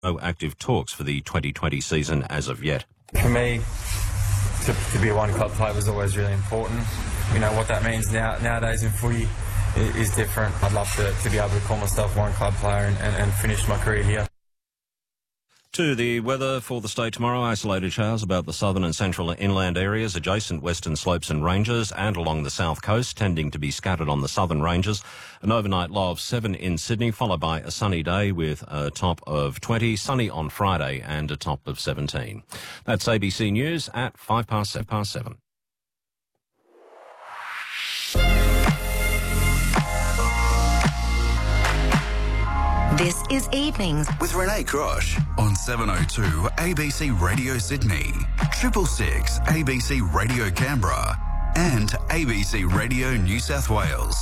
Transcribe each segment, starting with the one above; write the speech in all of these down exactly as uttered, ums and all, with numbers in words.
No active talks for the twenty twenty season as of yet. For me, to, to be a one-club player was always really important. You know, what that means now nowadays in footy is, is different. I'd love to, to be able to call myself a one-club player and, and, and finish my career here. To the weather for the state tomorrow, isolated showers about the southern and central inland areas, adjacent western slopes and ranges, and along the south coast, tending to be scattered on the southern ranges. An overnight low of seven in Sydney, followed by a sunny day with a top of twenty, sunny on Friday and a top of seventeen. That's A B C News at five past seven. This is Evenings with Renee Crosh on seven oh two A B C Radio Sydney, triple six A B C Radio Canberra and A B C Radio New South Wales.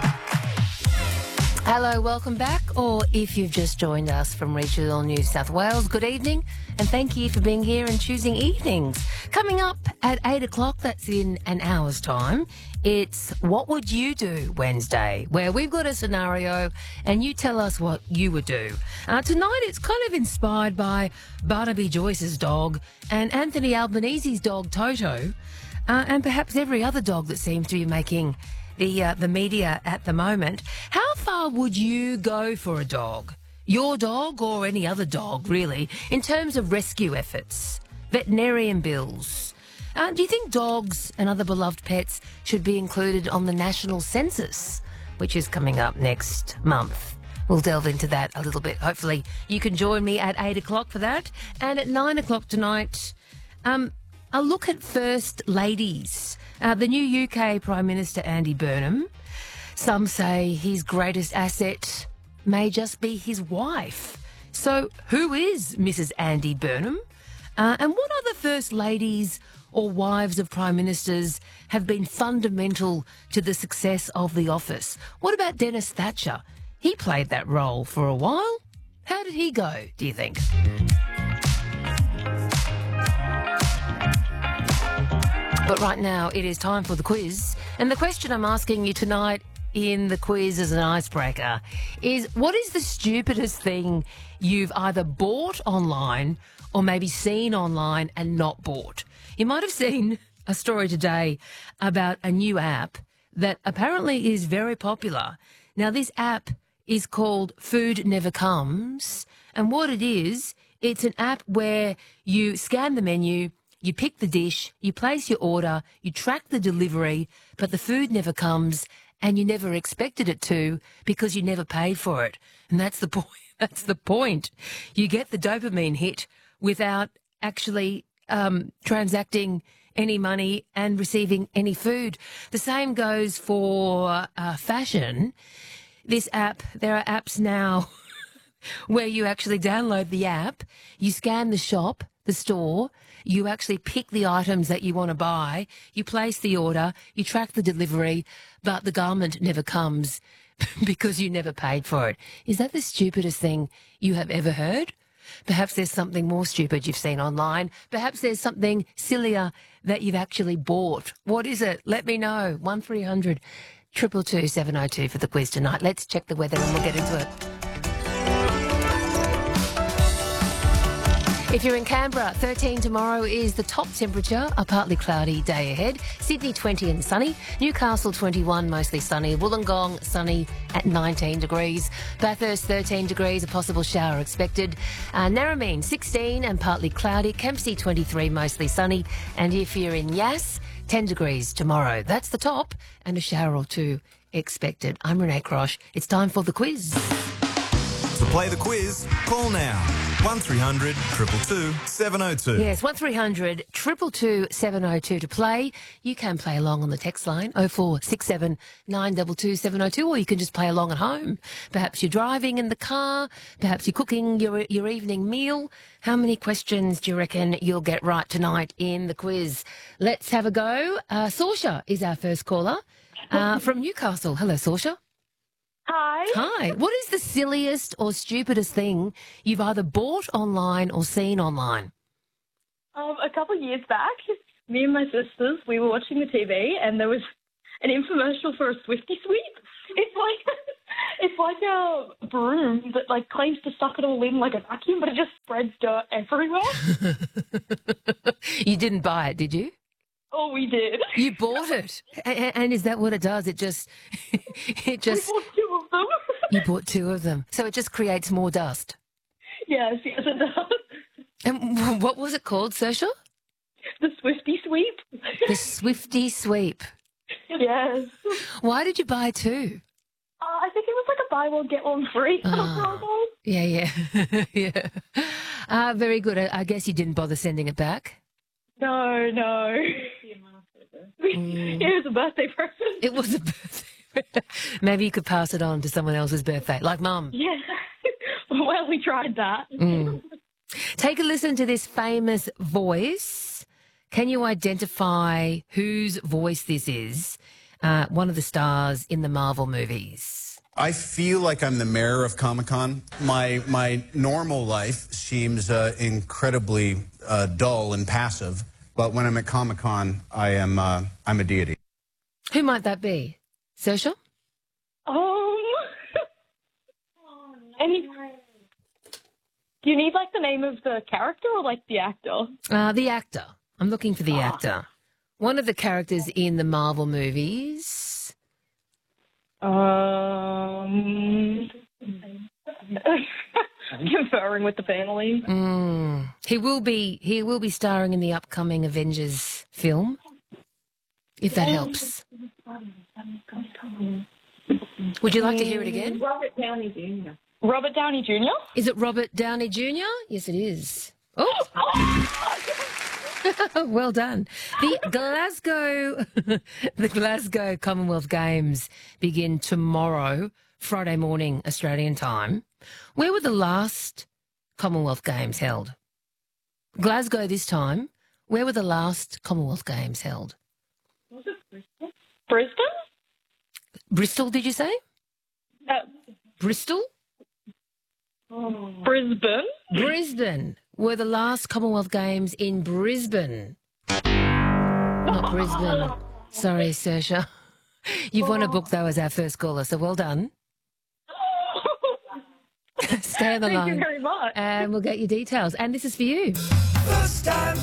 Hello, welcome back, or if you've just joined us from regional New South Wales, good evening, and thank you for being here and choosing Evenings. Coming up at eight o'clock, that's in an hour's time, it's What Would You Do Wednesday, where we've got a scenario and you tell us what you would do. Uh, tonight it's kind of inspired by Barnaby Joyce's dog and Anthony Albanese's dog Toto, uh, and perhaps every other dog that seems to be making the uh, the media at the moment. How far would you go for a dog, your dog or any other dog really, in terms of rescue efforts, veterinarian bills? Uh, do you think dogs and other beloved pets should be included on the national census, which is coming up next month? We'll delve into that a little bit. Hopefully you can join me at eight o'clock for that. And at nine o'clock tonight, um, a look at First Ladies. Uh, the new U K Prime Minister Andy Burnham, some say his greatest asset may just be his wife. So who is Missus Andy Burnham? Uh, and what other First Ladies or wives of Prime Ministers have been fundamental to the success of the office? What about Dennis Thatcher? He played that role for a while. How did he go, do you think? But right now, it is time for the quiz. And the question I'm asking you tonight in the quiz as an icebreaker is, what is the stupidest thing you've either bought online or maybe seen online and not bought? You might have seen a story today about a new app that apparently is very popular. Now, this app is called Food Never Comes. And what it is, it's an app where you scan the menu, you pick the dish, you place your order, you track the delivery, but the food never comes and you never expected it to because you never paid for it. And that's the point. That's the point. You get the dopamine hit without actually um, transacting any money and receiving any food. The same goes for uh, fashion. This app, there are apps now where you actually download the app, you scan the shop, the store, you actually pick the items that you want to buy, you place the order, you track the delivery, but the garment never comes because you never paid for it. Is that the stupidest thing you have ever heard? Perhaps there's something more stupid you've seen online. Perhaps there's something sillier that you've actually bought. What is it? Let me know. one three hundred, two two two, seven oh two for the quiz tonight. Let's check the weather and we'll get into it. If you're in Canberra, thirteen tomorrow is the top temperature, a partly cloudy day ahead. Sydney, twenty and sunny. Newcastle, twenty-one, mostly sunny. Wollongong, sunny at nineteen degrees. Bathurst, thirteen degrees, a possible shower expected. Uh, Narromine, sixteen and partly cloudy. Kempsey, twenty-three, mostly sunny. And if you're in Yass, ten degrees tomorrow. That's the top, and a shower or two expected. I'm Renee Crosh. It's time for the quiz. To play the quiz, call now. one three hundred, two two two, seven oh two. Yes, one three hundred, two two two, seven oh two to play. You can play along on the text line, oh four six seven, nine two two, seven oh two, or you can just play along at home. Perhaps you're driving in the car, perhaps you're cooking your your evening meal. How many questions do you reckon you'll get right tonight in the quiz? Let's have a go. Uh, Saoirse is our first caller uh, from Newcastle. Hello, Saoirse. Hi. Hi. What is the silliest or stupidest thing you've either bought online or seen online? Um, a couple of years back, me and my sisters, we were watching the T V and there was an infomercial for a Swifty Sweep. It's like It's like a broom that like claims to suck it all in like a vacuum, but it just spreads dirt everywhere. You didn't buy it, did you? Oh, we did. You bought it, and, and is that what it does? It just, it just. We bought two of them. You bought two of them, so it just creates more dust. Yes, yes, it does. And what was it called, Saoirse? The Swifty Sweep. The Swifty Sweep. Yes. Why did you buy two? Uh, I think it was like a buy one get one free. Oh. Yeah, yeah, yeah. Uh, very good. I, I guess you didn't bother sending it back. No, no. Mm. It was a birthday present. It was a birthday. Maybe you could pass it on to someone else's birthday, like Mum. Yeah. Well, we tried that. Mm. Take a listen to this famous voice. Can you identify whose voice this is? Uh, one of the stars in the Marvel movies. I feel like I'm the mayor of Comic-Con. My my normal life seems uh, incredibly uh, dull and passive, but when I'm at Comic-Con, I am uh, I'm a deity. Who might that be? Saoirse? Um. Any. Do you need like the name of the character or like the actor? Uh, the actor. I'm looking for the actor. One of the characters in the Marvel movies. Um. Conferring with the family. Mm. He will be. He will be starring in the upcoming Avengers film. If that helps. Would you like to hear it again? Robert Downey Junior Robert Downey Junior Is it Robert Downey Junior? Yes, it is. Oh. Well done. The Glasgow, the Glasgow Commonwealth Games begin tomorrow, Friday morning, Australian time. Where were the last Commonwealth Games held? Glasgow this time. Where were the last Commonwealth Games held? Was it Bristol? Brisbane? Bristol, did you say? Uh, Bristol? Brisbane? Brisbane. Were the last Commonwealth Games in Brisbane? Not Brisbane. Sorry, Saoirse. You've won a book, though, as our first caller, so well done. Stay on the Thank line. you very much. And we'll get your details. And this is for you. First time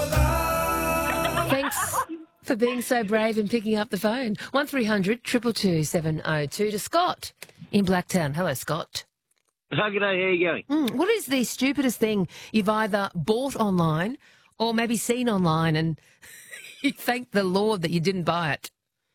caller. Thanks for being so brave and picking up the phone. one three hundred two two two seven oh two to Scott in Blacktown. Hello, Scott. Hi, g'day, how are you going? Mm, what is the stupidest thing you've either bought online or maybe seen online and you thank the Lord that you didn't buy it?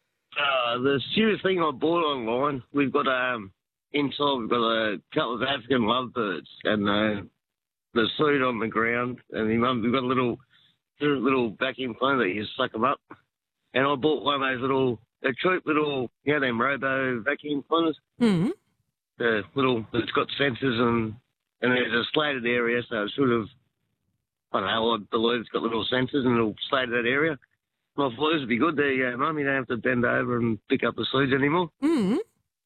Uh, the stupidest thing I bought online, we've got, um, inside, we've got a couple of African lovebirds and uh, the seed on the ground, and the mum, we've got a little, little vacuum cleaner that you suck them up. And I bought one of those little, they're cheap little, you know, them robo vacuum cleaners. Mm. The little, it's got sensors and and there's a slated area, so it's sort of, I don't know, I believe it's got little sensors and it'll slate that area. And I thought this would be good. There you go, Mum, you don't have to bend over and pick up the seeds anymore. Mm.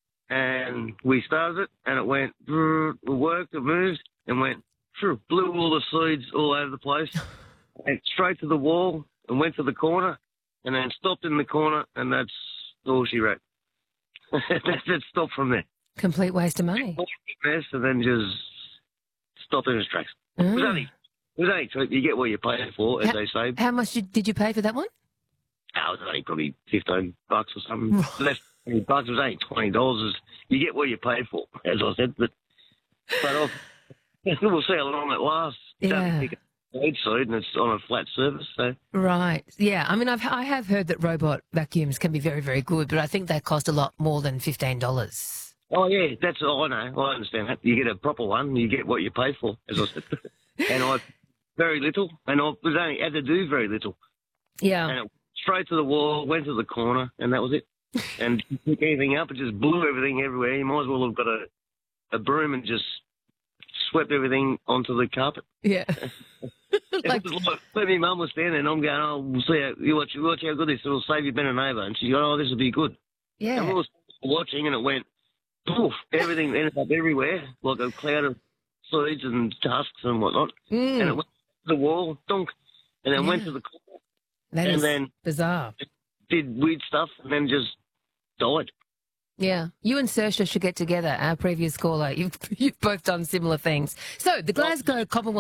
And we started it, and it went, it worked, it moved, and went, blew all the seeds all over the place, and straight to the wall, and went to the corner, and then stopped in the corner, and that's all she wrote. That's it, stopped from there. Complete waste of money. Mess, and then just stop in its tracks. It was Ah. only, it was only cheap. You get what you pay for, as How- they say. How much did, did you pay for that one? Oh, it was only probably fifteen bucks or something. Less than twenty bucks. It was only twenty dollars. You get what you pay for, as I said. But, but I'll, we'll see how long it lasts. It's Yeah. only pick a seed seed and it's on a flat surface. So Right. Yeah. I mean, I've I have heard that robot vacuums can be very, very good, but I think they cost a lot more than fifteen dollars. oh yeah, that's all I know. I understand that. You get a proper one, you get what you pay for, as I said. And I very little, and I was only had to do very little. Yeah. And it straight to the wall, went to the corner, and that was it. And you pick anything up, it just blew everything everywhere. You might as well have got a, a broom and just swept everything onto the carpet. Yeah. Like, it was like, when my mum was standing there, and I'm going, oh, we'll see how, you watch, you watch how good this, it'll save you being a neighbour. And she's going, oh, this will be good. And we Yeah. were watching, and it went, poof, everything ended up everywhere, like a cloud of seeds and tusks and whatnot. Mm. And it went to the wall, donk, and then went Yeah. to the corner, That and is then bizarre. did weird stuff, and then just died. Yeah, you and Saoirse should get together, our previous caller. You've, you've both done similar things. So, the Glasgow Commonwealth